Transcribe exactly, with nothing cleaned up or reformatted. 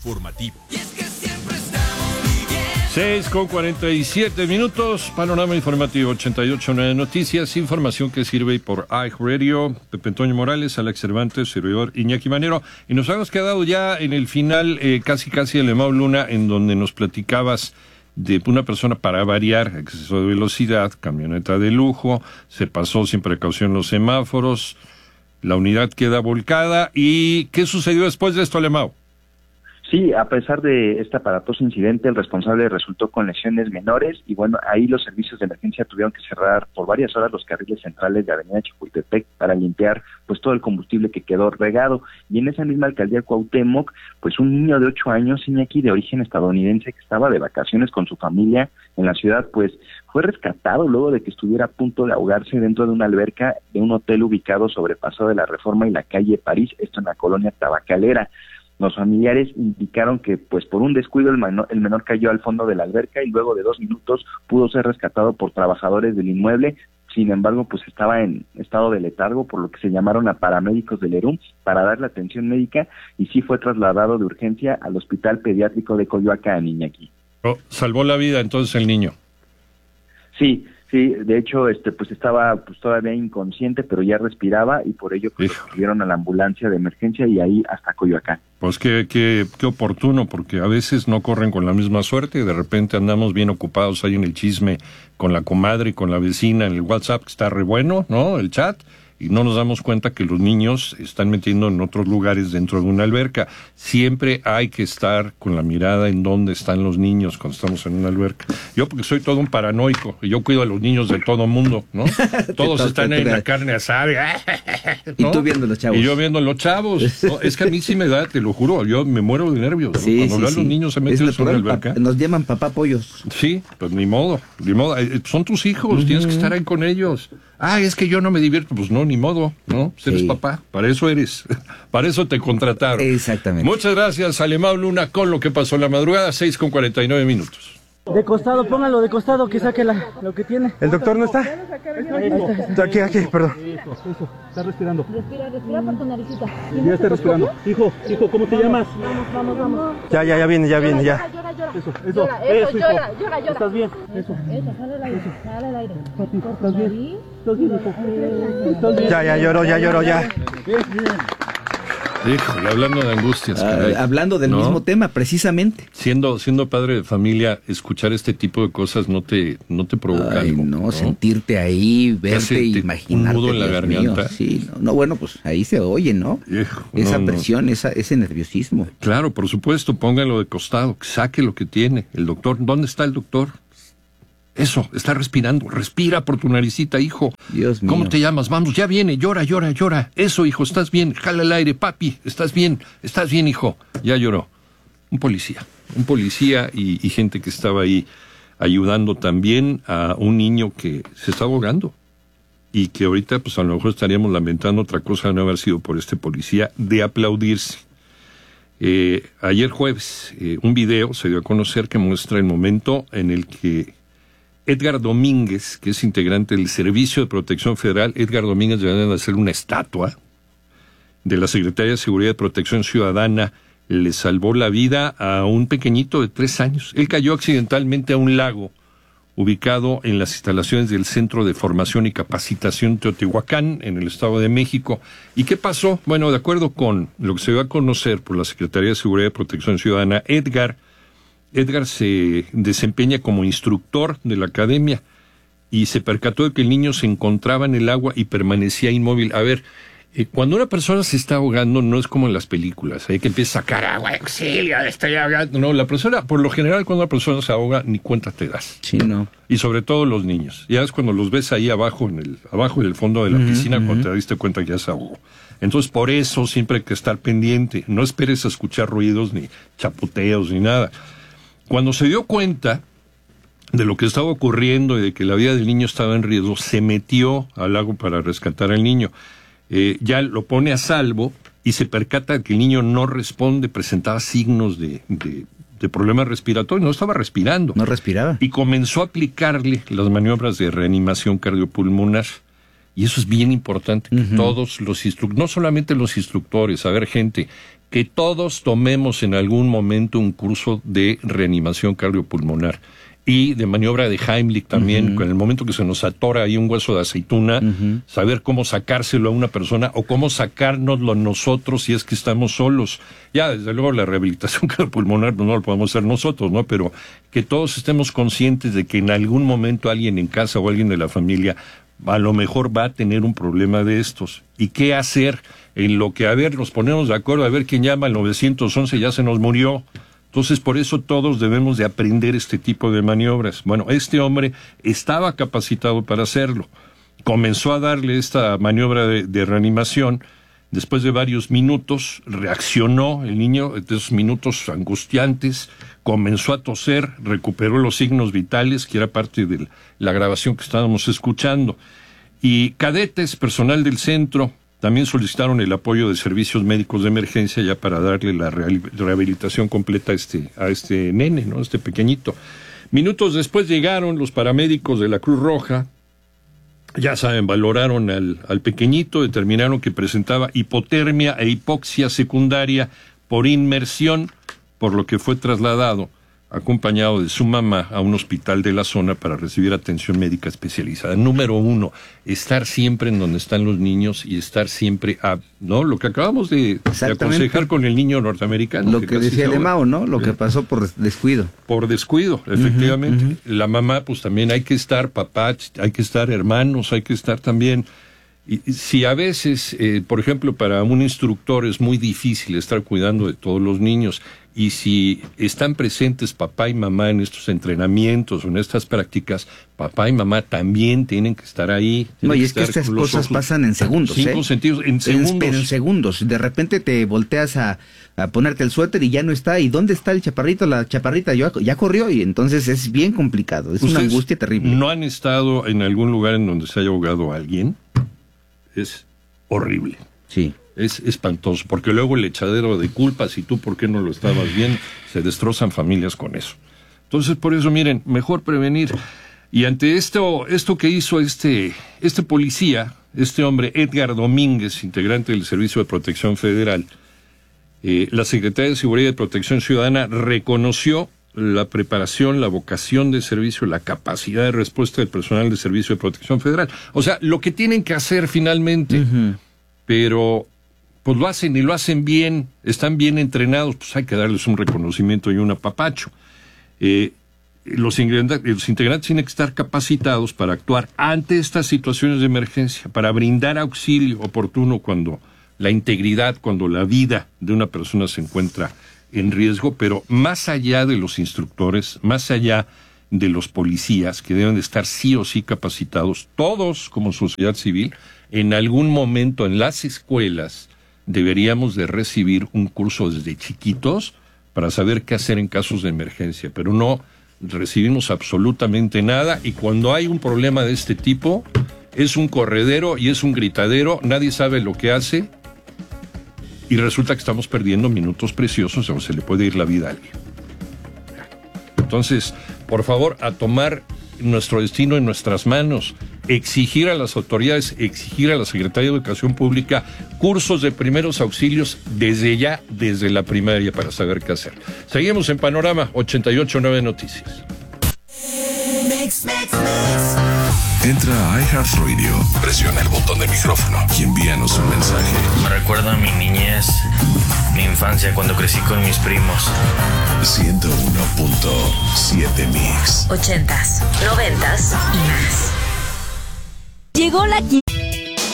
informativo. seis con cuarenta y siete minutos, panorama informativo ochenta y ocho punto nueve Noticias, información que sirve por iHeartRadio. Pepe Antonio Morales, Alex Cervantes, servidor Iñaki Manero, y nos hemos quedado ya en el final, eh, casi casi el Alemão Luna, en donde nos platicabas de una persona, para variar, exceso de velocidad, camioneta de lujo, se pasó sin precaución los semáforos, la unidad queda volcada. ¿Y qué sucedió después de esto, Alemão? Sí, a pesar de este aparatoso incidente, el responsable resultó con lesiones menores y bueno, ahí los servicios de emergencia tuvieron que cerrar por varias horas los carriles centrales de Avenida Chapultepec para limpiar pues todo el combustible que quedó regado. Y en esa misma alcaldía Cuauhtémoc, pues un niño de ocho años, Iñaki, de origen estadounidense, que estaba de vacaciones con su familia en la ciudad, pues fue rescatado luego de que estuviera a punto de ahogarse dentro de una alberca de un hotel ubicado sobre Paseo de la Reforma y la calle París, esto en la colonia Tabacalera. Los familiares indicaron que, pues por un descuido, el menor, el menor cayó al fondo de la alberca y luego de dos minutos pudo ser rescatado por trabajadores del inmueble. Sin embargo, pues estaba en estado de letargo, por lo que se llamaron a paramédicos del ERUM para darle atención médica y sí fue trasladado de urgencia al Hospital Pediátrico de Coyoacán, Iñaki. Oh, salvó la vida entonces el niño. Sí. Sí, de hecho, este, pues estaba pues todavía inconsciente, pero ya respiraba y por ello pues, lo subieron a la ambulancia de emergencia y ahí hasta Coyoacán. Pues qué, qué, qué oportuno, porque a veces no corren con la misma suerte y de repente andamos bien ocupados ahí en el chisme con la comadre y con la vecina en el WhatsApp, que está re bueno, ¿no? El chat. Y no nos damos cuenta que los niños están metiendo en otros lugares dentro de una alberca. Siempre hay que estar con la mirada en dónde están los niños cuando estamos en una alberca. Yo, porque soy todo un paranoico, y yo cuido a los niños de todo mundo, ¿no? Todos están ahí en la carne asada, ¿no? Y tú viendo los chavos. Y yo viendo los chavos. ¿No? Es que a mí sí me da, te lo juro, yo me muero de nervios, ¿no? Sí, Cuando sí, veo sí. a los niños se meten en una alberca. Pa- nos llaman papá pollos. Sí, pues ni modo, ni modo. Son tus hijos, uh-huh. Tienes que estar ahí con ellos. Ah, es que yo no me divierto. Pues no, ni modo, ¿no? Si eres sí. papá, para eso eres. Para eso te contrataron. Exactamente. Muchas gracias, Alemão Luna, con lo que pasó en la madrugada, seis con cuarenta y nueve minutos. De costado, póngalo de costado, que saque la, lo que tiene. ¿El doctor no está? Está aquí, aquí, perdón. Eso, eso, está respirando. Respira, respira por tu naricita. Ya está respirando. Hijo, hijo, ¿cómo te llamas? Vamos, vamos, vamos. Ya, ya, ya viene, ya viene, ya. Llora, llora, llora. Eso, eso, llora, eso, eso, llora, llora, llora. ¿Estás bien? Eso, eso, sale al aire, sale al aire. Papi, ¿estás bien? ¿Estás bien, hijo? ¿Estás bien? Ya, ya lloró, ya lloró, ya. Bien, bien. Híjole, hablando de angustias, caray, ah, hablando del ¿no? mismo tema, precisamente. Siendo siendo padre de familia, escuchar este tipo de cosas no te no te provoca Ay, algo, no, ¿no? sentirte ahí, verte, te, imaginarte. Un nudo en la Dios garganta. Mío, sí, no, no, bueno, pues ahí se oye, ¿no? Hijo, esa no, presión, no. esa, ese nerviosismo. Claro, por supuesto, póngalo de costado, saque lo que tiene. El doctor, ¿dónde está el doctor? Eso, está respirando, respira por tu naricita, hijo. Dios mío. ¿Cómo te llamas? Vamos, ya viene, llora, llora, llora. Eso, hijo, estás bien, jala el aire, papi, estás bien, estás bien, hijo. Ya lloró. Un policía, un policía y, y gente que estaba ahí ayudando también a un niño que se está ahogando. Y que ahorita, pues a lo mejor estaríamos lamentando otra cosa de no haber sido por este policía, de aplaudirse. Eh, ayer jueves, eh, un video se dio a conocer que muestra el momento en el que Edgar Domínguez, que es integrante del Servicio de Protección Federal, Edgar Domínguez debe de hacer una estatua de la Secretaría de Seguridad y Protección Ciudadana, le salvó la vida a un pequeñito de tres años. Él cayó accidentalmente a un lago ubicado en las instalaciones del Centro de Formación y Capacitación Teotihuacán, en el Estado de México. ¿Y qué pasó? Bueno, de acuerdo con lo que se dio a conocer por la Secretaría de Seguridad y Protección Ciudadana, Edgar Edgar se desempeña como instructor de la academia y se percató de que el niño se encontraba en el agua y permanecía inmóvil. A ver, eh, cuando una persona se está ahogando no es como en las películas, hay que empieza a sacar agua, auxilio, estoy ahogando. No, la persona, por lo general, cuando una persona se ahoga, ni cuenta te das. Sí, no. Y sobre todo los niños. Ya es cuando los ves ahí abajo, en el abajo del fondo de la uh-huh, piscina, uh-huh. cuando te diste cuenta que ya se ahogó. Entonces, por eso siempre hay que estar pendiente. No esperes a escuchar ruidos, ni chapoteos, ni nada. Cuando se dio cuenta de lo que estaba ocurriendo y de que la vida del niño estaba en riesgo, se metió al lago para rescatar al niño. Eh, ya lo pone a salvo y se percata de que el niño no responde, presentaba signos de, de, de problemas respiratorios, no estaba respirando. No respiraba. Y comenzó a aplicarle las maniobras de reanimación cardiopulmonar. Y eso es bien importante, que uh-huh. todos los instructores, no solamente los instructores, a ver, gente, que todos tomemos en algún momento un curso de reanimación cardiopulmonar y de maniobra de Heimlich también, uh-huh. en el momento que se nos atora ahí un hueso de aceituna, uh-huh. saber cómo sacárselo a una persona o cómo sacárnoslo nosotros si es que estamos solos. Ya, desde luego, la rehabilitación cardiopulmonar no lo podemos hacer nosotros, ¿no? Pero que todos estemos conscientes de que en algún momento alguien en casa o alguien de la familia a lo mejor va a tener un problema de estos. ¿Y qué hacer? En lo que, a ver, nos ponemos de acuerdo, a ver quién llama al nueve once, ya se nos murió. Entonces, por eso todos debemos de aprender este tipo de maniobras. Bueno, este hombre estaba capacitado para hacerlo. Comenzó a darle esta maniobra de, de reanimación. Después de varios minutos, reaccionó el niño, de esos minutos angustiantes, comenzó a toser, recuperó los signos vitales, que era parte de la grabación que estábamos escuchando. Y cadetes, personal del centro, también solicitaron el apoyo de servicios médicos de emergencia ya para darle la rehabilitación completa a este, a este nene, ¿no? A este pequeñito. Minutos después llegaron los paramédicos de la Cruz Roja. Ya saben, valoraron al, al pequeñito, determinaron que presentaba hipotermia e hipoxia secundaria por inmersión, por lo que fue trasladado, acompañado de su mamá, a un hospital de la zona para recibir atención médica especializada. Número uno, estar siempre en donde están los niños y estar siempre a, ¿no? Lo que acabamos de, de aconsejar con el niño norteamericano. Lo que, que decía de Mao, ¿no? Lo que pasó por descuido. Por descuido, efectivamente. Uh-huh, uh-huh. La mamá, pues también hay que estar, papá, hay que estar hermanos, hay que estar también. Y si a veces, eh, por ejemplo, para un instructor es muy difícil estar cuidando de todos los niños, y si están presentes papá y mamá en estos entrenamientos o en estas prácticas, papá y mamá también tienen que estar ahí. No, y es que estas cosas pasan en segundos, Cinco ¿eh? sentidos, en segundos. En, pero en segundos. De repente te volteas a, a ponerte el suéter y ya no está. ¿Y dónde está el chaparrito? La chaparrita ya, ya corrió, y entonces es bien complicado. Es una angustia terrible. ¿No han estado en algún lugar en donde se haya ahogado a alguien? Es horrible. Sí. Es espantoso, porque luego el echadero de culpas y tú por qué no lo estabas viendo, se destrozan familias con eso. Entonces, por eso, miren, mejor prevenir. Y ante esto, esto que hizo este, este policía, este hombre, Edgar Domínguez, integrante del Servicio de Protección Federal, eh, la Secretaría de Seguridad y Protección Ciudadana reconoció la preparación, la vocación de servicio, la capacidad de respuesta del personal de Servicio de Protección Federal. O sea, lo que tienen que hacer finalmente, uh-huh. pero pues lo hacen y lo hacen bien, están bien entrenados, pues hay que darles un reconocimiento y un apapacho. Eh, los, integrantes, los integrantes tienen que estar capacitados para actuar ante estas situaciones de emergencia, para brindar auxilio oportuno cuando la integridad, cuando la vida de una persona se encuentra en riesgo, pero más allá de los instructores, más allá de los policías, que deben de estar sí o sí capacitados, todos como sociedad civil, en algún momento en las escuelas deberíamos de recibir un curso desde chiquitos para saber qué hacer en casos de emergencia, pero no recibimos absolutamente nada, y cuando hay un problema de este tipo, es un corredero y es un gritadero, nadie sabe lo que hace, y resulta que estamos perdiendo minutos preciosos o se le puede ir la vida a alguien. Entonces, por favor, a tomar nuestro destino en nuestras manos, exigir a las autoridades, exigir a la Secretaría de Educación Pública cursos de primeros auxilios desde ya, desde la primaria, para saber qué hacer. Seguimos en Panorama ochenta y ocho punto nueve Noticias. Mix, mix, mix. Entra a iHeartRadio, presiona el botón de micrófono y envíanos un mensaje. Me recuerda a mi niñez, mi infancia, cuando crecí con mis primos. ciento uno punto siete Mix. Ochentas, noventas y más. Llegó la